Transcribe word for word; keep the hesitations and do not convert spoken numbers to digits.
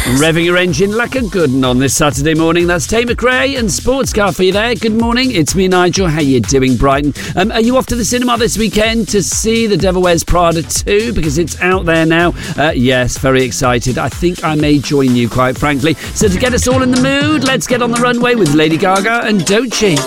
Revving your engine like a good one on this Saturday morning. That's Tay McRae and Sports Car for you there. Good morning, it's me, Nigel. How you doing, Brighton? Um, are you off to the cinema this weekend to see The Devil Wears Prada two? Because it's out there now. Uh, yes, very excited. I think I may join you, quite frankly. So to get us all in the mood, let's get on the runway with Lady Gaga and Doechii.